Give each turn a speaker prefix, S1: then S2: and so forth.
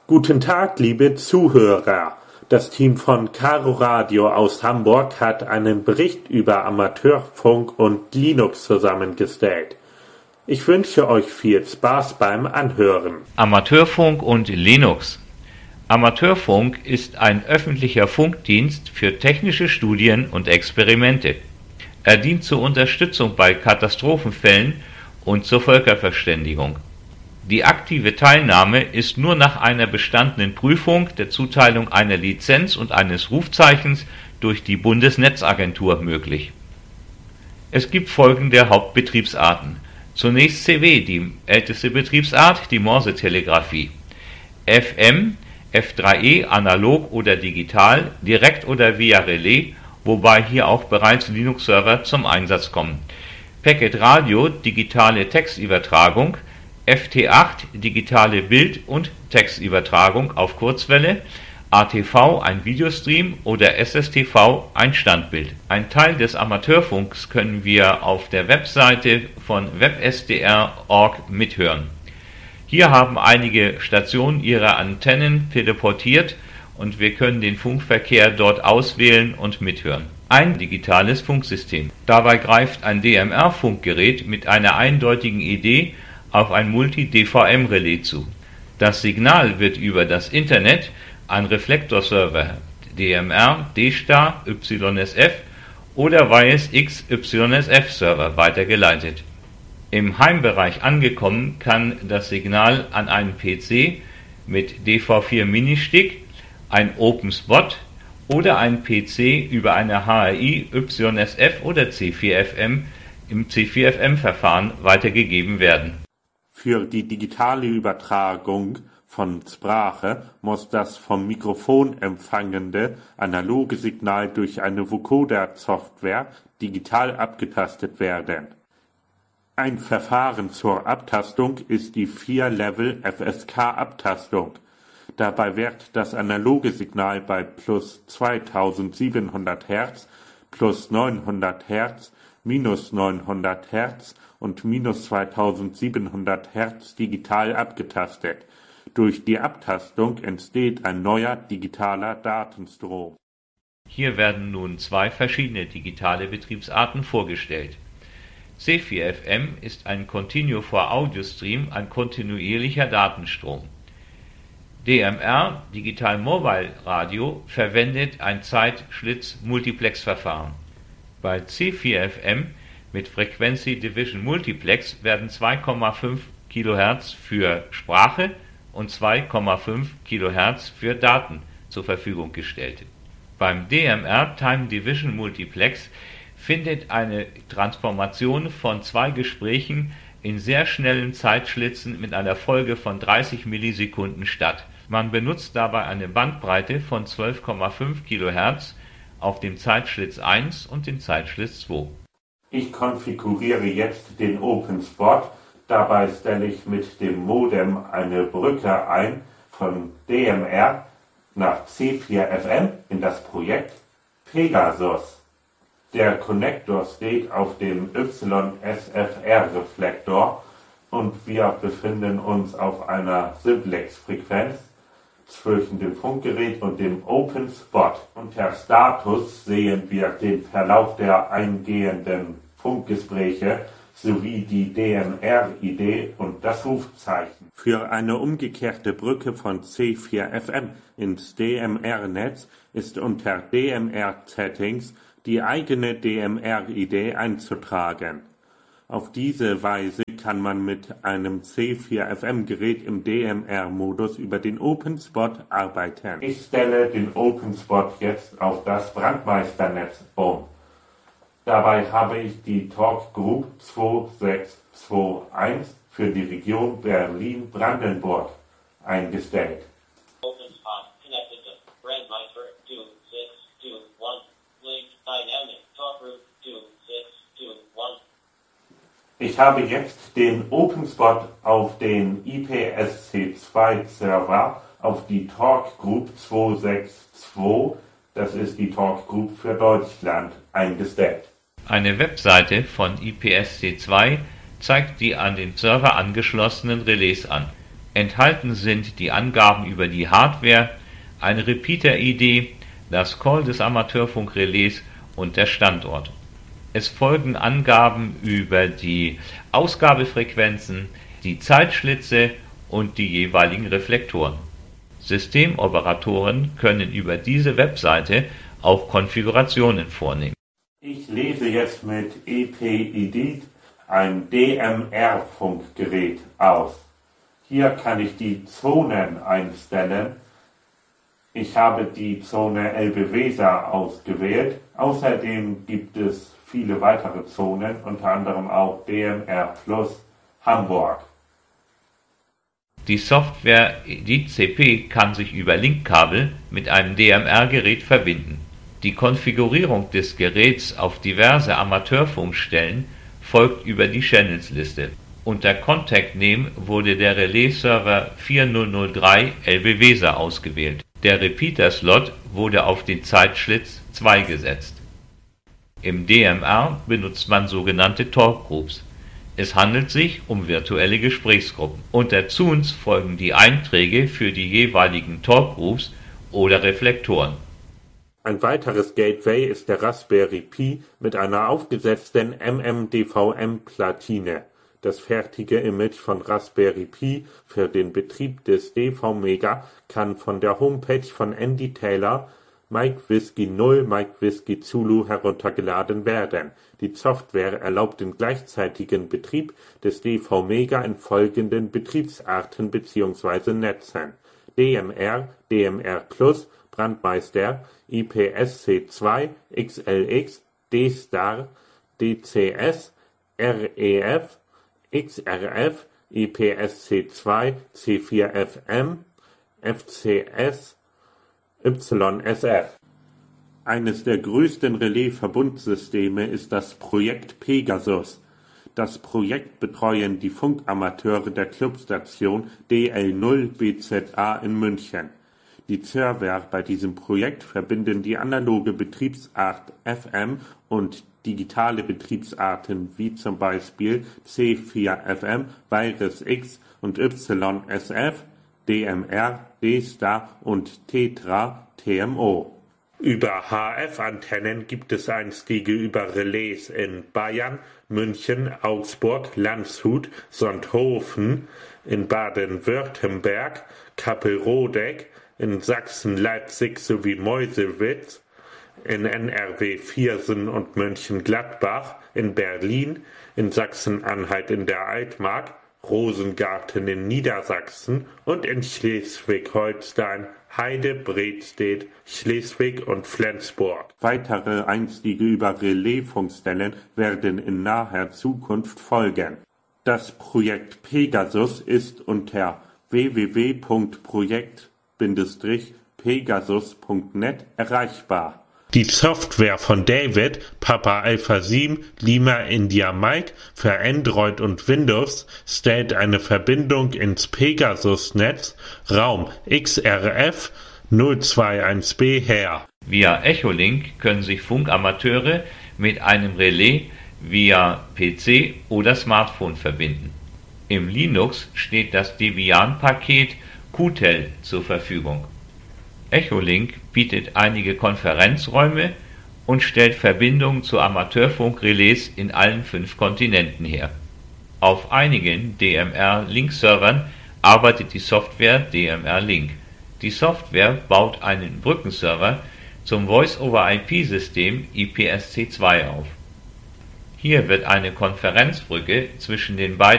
S1: Guten Tag, liebe Zuhörer. Das Team von Caro Radio aus Hamburg hat einen Bericht über Amateurfunk und Linux zusammengestellt. Ich wünsche euch viel Spaß beim Anhören.
S2: Amateurfunk und Linux. Amateurfunk ist ein öffentlicher Funkdienst für technische Studien und Experimente. Er dient zur Unterstützung bei Katastrophenfällen und zur Völkerverständigung. Die aktive Teilnahme ist nur nach einer bestandenen Prüfung, der Zuteilung einer Lizenz und eines Rufzeichens durch die Bundesnetzagentur möglich. Es gibt folgende Hauptbetriebsarten. Zunächst CW, die älteste Betriebsart, die Morsetelegrafie. FM, F3E, analog oder digital, direkt oder via Relais, wobei hier auch bereits Linux-Server zum Einsatz kommen. Packet Radio, digitale Textübertragung. FT8, digitale Bild- und Textübertragung auf Kurzwelle, ATV, ein Videostream oder SSTV, ein Standbild. Ein Teil des Amateurfunks können wir auf der Webseite von websdr.org mithören. Hier haben einige Stationen ihre Antennen teleportiert und wir können den Funkverkehr dort auswählen und mithören. Ein digitales Funksystem. Dabei greift ein DMR-Funkgerät mit einer eindeutigen Idee auf ein Multi-DVM-Relais zu. Das Signal wird über das Internet an Reflektorserver DMR, D-Star, YSF oder YSX, YSF-Server weitergeleitet. Im Heimbereich angekommen kann das Signal an einen PC mit DV4 Mini-Stick, ein OpenSpot oder einen PC über eine HRI, YSF oder C4FM im C4FM-Verfahren weitergegeben werden.
S1: Für die digitale Übertragung von Sprache muss das vom Mikrofon empfangende analoge Signal durch eine Vocoder-Software digital abgetastet werden. Ein Verfahren zur Abtastung ist die 4-Level-FSK-Abtastung. Dabei wird das analoge Signal bei plus 2700 Hz, plus 900 Hz, minus 900 Hz und minus 2700 Hz digital abgetastet. Durch die Abtastung entsteht ein neuer digitaler Datenstrom.
S2: Hier werden nun zwei verschiedene digitale Betriebsarten vorgestellt. C4FM ist ein Continuous for Audio Stream, ein kontinuierlicher Datenstrom. DMR, Digital Mobile Radio, verwendet ein Zeitschlitz-Multiplex-Verfahren. Bei C4FM mit Frequency Division Multiplex werden 2,5 kHz für Sprache und 2,5 kHz für Daten zur Verfügung gestellt. Beim DMR Time Division Multiplex findet eine Transformation von zwei Gesprächen in sehr schnellen Zeitschlitzen mit einer Folge von 30 Millisekunden statt. Man benutzt dabei eine Bandbreite von 12,5 kHz auf dem Zeitschlitz 1 und dem Zeitschlitz 2.
S1: Ich konfiguriere jetzt den OpenSpot. Dabei stelle ich mit dem Modem eine Brücke ein von DMR nach C4FM in das Projekt Pegasus. Der Konnektor steht auf dem YSFR-Reflektor und wir befinden uns auf einer Simplex-Frequenz zwischen dem Funkgerät und dem OpenSpot. Unter Status sehen wir den Verlauf der eingehenden Funkgespräche sowie die DMR-ID und das Rufzeichen. Für eine umgekehrte Brücke von C4FM ins DMR-Netz ist unter DMR-Settings die eigene DMR-ID einzutragen. Auf diese Weise kann man mit einem C4FM-Gerät im DMR-Modus über den OpenSpot arbeiten. Ich stelle den OpenSpot jetzt auf das Brandmeisternetz um. Dabei habe ich die Talk Group 2621 für die Region Berlin-Brandenburg eingestellt.
S3: OpenSpot connected to Brandmeister 2621. Link dynamic talk group 2621.
S1: Ich habe jetzt den OpenSpot auf den IPSC2-Server auf die Talk Group 262, das ist die Talk Group für Deutschland, eingestellt.
S2: Eine Webseite von IPSC2 zeigt die an den Server angeschlossenen Relais an. Enthalten sind die Angaben über die Hardware, eine Repeater-ID, das Call des Amateurfunkrelais und der Standort. Es folgen Angaben über die Ausgabefrequenzen, die Zeitschlitze und die jeweiligen Reflektoren. Systemoperatoren können über diese Webseite auch Konfigurationen vornehmen.
S1: Ich lese jetzt mit EP-Edit ein DMR-Funkgerät aus. Hier kann ich die Zonen einstellen. Ich habe die Zone Elbe-Weser ausgewählt. Außerdem gibt es viele weitere Zonen, unter anderem auch DMR Plus Hamburg.
S2: Die Software EditCP kann sich über Linkkabel mit einem DMR-Gerät verbinden. Die Konfigurierung des Geräts auf diverse Amateurfunkstellen folgt über die Channels-Liste. Unter Contact Name wurde der Relais-Server 4003 Elbe-Weser ausgewählt. Der Repeater-Slot wurde auf den Zeitschlitz 2 gesetzt. Im DMR benutzt man sogenannte Talkgroups. Es handelt sich um virtuelle Gesprächsgruppen. Unter Zuns folgen die Einträge für die jeweiligen Talkgroups oder Reflektoren.
S1: Ein weiteres Gateway ist der Raspberry Pi mit einer aufgesetzten MMDVM-Platine. Das fertige Image von Raspberry Pi für den Betrieb des DV-Mega kann von der Homepage von Andy Taylor, Mike Whiskey 0, Mike Whiskey Zulu heruntergeladen werden. Die Software erlaubt den gleichzeitigen Betrieb des DV-Mega in folgenden Betriebsarten bzw. Netzen: DMR, DMR Plus, Brandmeister, IPSC2, XLX, D-Star, DCS, REF, XRF, IPSC2, C4FM, FCS, YSF. Eines der größten Relais-Verbundsysteme ist das Projekt Pegasus. Das Projekt betreuen die Funkamateure der Clubstation DL0BZA in München. Die Server bei diesem Projekt verbinden die analoge Betriebsart FM und digitale Betriebsarten wie zum Beispiel C4FM, Virus X und YSF, DMR, D-Star und Tetra TMO. Über HF-Antennen gibt es Einstiege über Relais in Bayern, München, Augsburg, Landshut, Sonthofen, in Baden-Württemberg, Kappelrodeck, in Sachsen, Leipzig sowie Meuselwitz, in NRW Viersen und Mönchengladbach, in Berlin, in Sachsen-Anhalt in der Altmark, Rosengarten in Niedersachsen und in Schleswig-Holstein, Heide, Bredstedt, Schleswig und Flensburg. Weitere Einstiege über Relaisfunkstellen werden in naher Zukunft folgen. Das Projekt Pegasus ist unter www.projekt-pegasus.net erreichbar. Die Software von David, Papa Alpha 7, Lima India Mike für Android und Windows stellt eine Verbindung ins Pegasus-Netz Raum XRF 021B her.
S2: Via Echolink können sich Funkamateure mit einem Relais via PC oder Smartphone verbinden. Im Linux steht das Debian-Paket Qtel zur Verfügung. Echolink bietet einige Konferenzräume und stellt Verbindungen zu Amateurfunkrelais in allen 5 Kontinenten her. Auf einigen DMR-Link-Servern arbeitet die Software DMR-Link. Die Software baut einen Brückenserver zum Voice-over-IP-System IPSC2 auf. Hier wird eine Konferenzbrücke zwischen den beiden